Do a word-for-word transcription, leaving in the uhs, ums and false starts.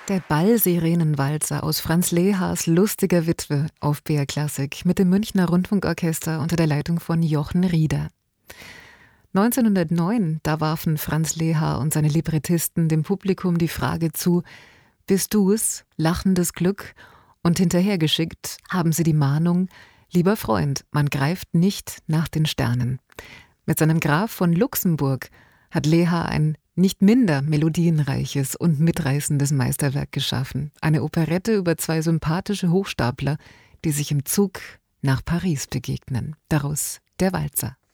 Der Ball-Sirenenwalzer aus Franz Lehars Lustiger Witwe auf B R Klassik mit dem Münchner Rundfunkorchester unter der Leitung von Jochen Rieder. neunzehnhundertneun, da warfen Franz Lehar und seine Librettisten dem Publikum die Frage zu: Bist du's, lachendes Glück? Und hinterhergeschickt haben sie die Mahnung: Lieber Freund, man greift nicht nach den Sternen. Mit seinem Graf von Luxemburg hat Lehar ein nicht minder melodienreiches und mitreißendes Meisterwerk geschaffen. Eine Operette über zwei sympathische Hochstapler, die sich im Zug nach Paris begegnen. Daraus der Walzer.